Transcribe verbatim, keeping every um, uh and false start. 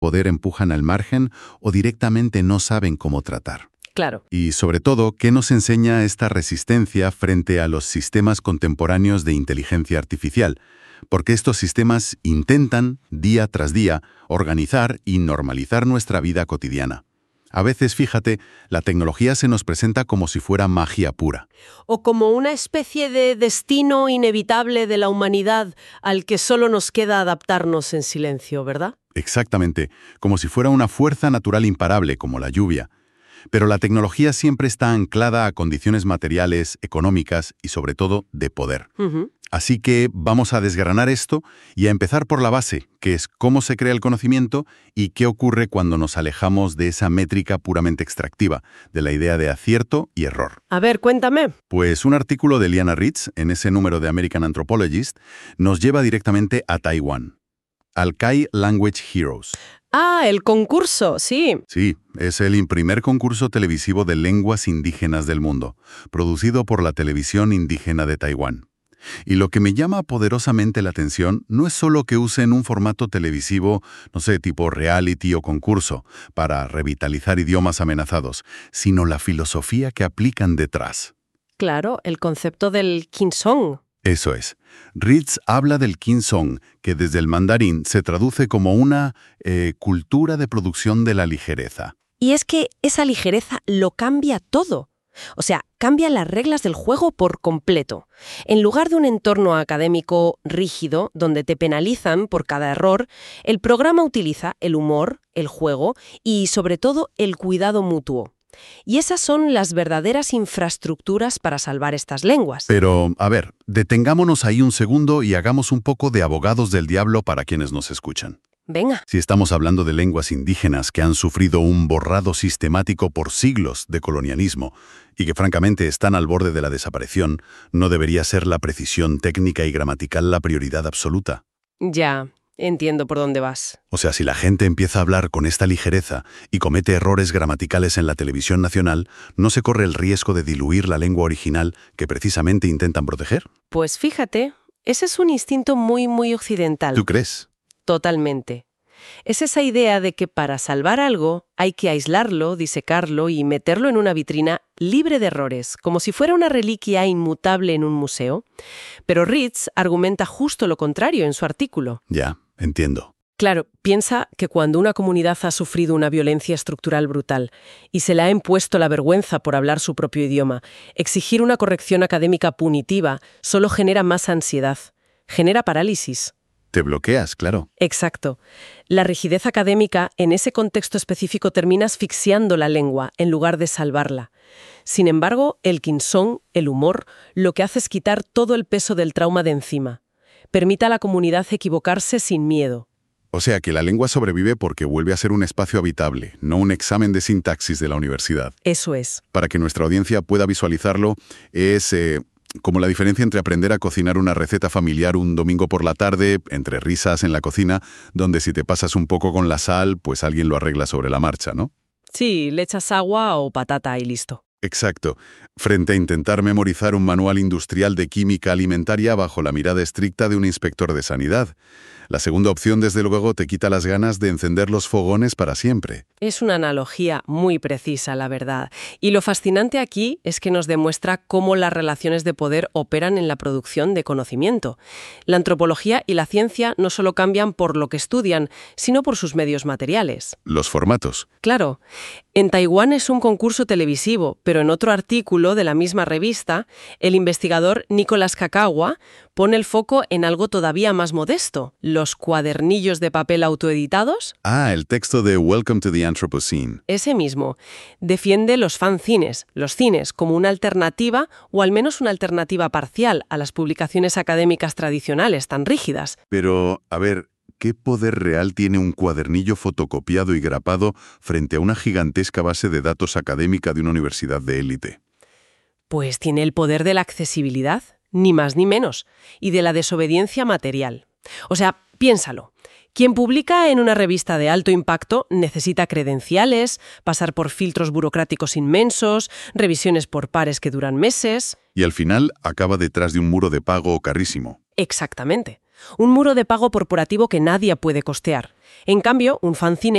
poder empujan al margen o directamente no saben cómo tratar. Claro. Y sobre todo, ¿qué nos enseña esta resistencia frente a los sistemas contemporáneos de inteligencia artificial? Porque estos sistemas intentan, día tras día, organizar y normalizar nuestra vida cotidiana. A veces, fíjate, la tecnología se nos presenta como si fuera magia pura. O como una especie de destino inevitable de la humanidad al que solo nos queda adaptarnos en silencio, ¿verdad? Exactamente, como si fuera una fuerza natural imparable, como la lluvia. Pero la tecnología siempre está anclada a condiciones materiales, económicas y sobre todo de poder. Uh-huh. Así que vamos a desgranar esto y a empezar por la base, que es cómo se crea el conocimiento y qué ocurre cuando nos alejamos de esa métrica puramente extractiva, de la idea de acierto y error. A ver, cuéntame. Pues un artículo de Liana Ritz, en ese número de American Anthropologist, nos lleva directamente a Taiwán, al Kai Language Heroes. Ah, el concurso, sí. Sí, es el primer concurso televisivo de lenguas indígenas del mundo, producido por la televisión indígena de Taiwán. Y lo que me llama poderosamente la atención no es solo que usen un formato televisivo, no sé, tipo reality o concurso, para revitalizar idiomas amenazados, sino la filosofía que aplican detrás. Claro, el concepto del kinsong. Eso es. Ritz habla del kinsong, que desde el mandarín se traduce como una eh, cultura de producción de la ligereza. Y es que esa ligereza lo cambia todo. O sea, cambia las reglas del juego por completo. En lugar de un entorno académico rígido, donde te penalizan por cada error, el programa utiliza el humor, el juego y, sobre todo, el cuidado mutuo. Y esas son las verdaderas infraestructuras para salvar estas lenguas. Pero, a ver, detengámonos ahí un segundo y hagamos un poco de abogados del diablo para quienes nos escuchan. Venga. Si estamos hablando de lenguas indígenas que han sufrido un borrado sistemático por siglos de colonialismo y que francamente están al borde de la desaparición, ¿no debería ser la precisión técnica y gramatical la prioridad absoluta? Ya, entiendo por dónde vas. O sea, si la gente empieza a hablar con esta ligereza y comete errores gramaticales en la televisión nacional, ¿no se corre el riesgo de diluir la lengua original que precisamente intentan proteger? Pues fíjate, ese es un instinto muy, muy occidental. ¿Tú crees? Totalmente. Es esa idea de que para salvar algo hay que aislarlo, disecarlo y meterlo en una vitrina libre de errores, como si fuera una reliquia inmutable en un museo. Pero Ritz argumenta justo lo contrario en su artículo. Ya, entiendo. Claro, piensa que cuando una comunidad ha sufrido una violencia estructural brutal y se le ha impuesto la vergüenza por hablar su propio idioma, exigir una corrección académica punitiva solo genera más ansiedad, genera parálisis. Te bloqueas, claro. Exacto. La rigidez académica en ese contexto específico termina asfixiando la lengua en lugar de salvarla. Sin embargo, el kinsong, el humor, lo que hace es quitar todo el peso del trauma de encima. Permite a la comunidad equivocarse sin miedo. O sea que la lengua sobrevive porque vuelve a ser un espacio habitable, no un examen de sintaxis de la universidad. Eso es. Para que nuestra audiencia pueda visualizarlo, es eh, como la diferencia entre aprender a cocinar una receta familiar un domingo por la tarde, entre risas en la cocina, donde si te pasas un poco con la sal, pues alguien lo arregla sobre la marcha, ¿no? Sí, le echas agua o patata y listo. Exacto. Frente a intentar memorizar un manual industrial de química alimentaria bajo la mirada estricta de un inspector de sanidad. La segunda opción, desde luego, te quita las ganas de encender los fogones para siempre. Es una analogía muy precisa, la verdad. Y lo fascinante aquí es que nos demuestra cómo las relaciones de poder operan en la producción de conocimiento. La antropología y la ciencia no solo cambian por lo que estudian, sino por sus medios materiales. Los formatos. Claro. En Taiwán es un concurso televisivo, pero en otro artículo de la misma revista, el investigador Nicolás Kakawa pone el foco en algo todavía más modesto, los cuadernillos de papel autoeditados. Ah, el texto de Welcome to the Anthropocene. Ese mismo. Defiende los fanzines, los cines, como una alternativa, o al menos una alternativa parcial a las publicaciones académicas tradicionales tan rígidas. Pero, a ver, ¿qué poder real tiene un cuadernillo fotocopiado y grapado frente a una gigantesca base de datos académica de una universidad de élite? Pues tiene el poder de la accesibilidad, ni más ni menos, y de la desobediencia material. O sea, piénsalo. Quien publica en una revista de alto impacto necesita credenciales, pasar por filtros burocráticos inmensos, revisiones por pares que duran meses. Y al final acaba detrás de un muro de pago carísimo. Exactamente. un muro de pago corporativo que nadie puede costear. En cambio, un fanzine